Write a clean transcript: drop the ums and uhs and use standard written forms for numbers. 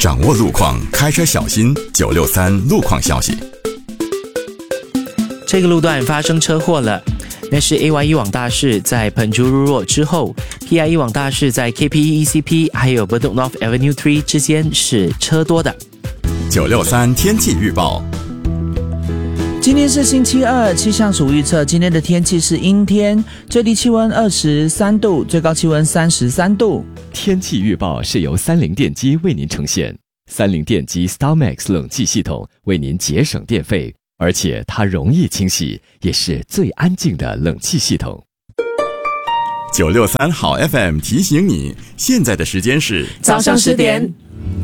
掌握路况，开车小心。963路况消息。 这个路段发生车祸了，那是 AYE 往大士在 Penjuru Road 之后 PIE 往大士在 KPE ECP 还有 Bedok North Avenue 3之间是车多的。 963天气预报。 今天是星期二，气象署预测今天的天气是阴天，最低气温23度，最高气温33度。 天气预报是由三菱电机为您呈现，三菱电机 StarMax 冷气系统为您节省电费，而且它容易清洗，也是最安静的冷气系统。 963好 FM 提醒你，现在的时间是早上10点。